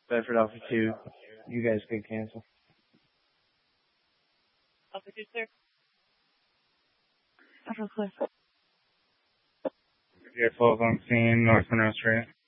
Bedford Alpha 2. You guys can cancel. Alpha 2, clear. Alpha clear. Yeah, 12 on scene, North Monroe Street.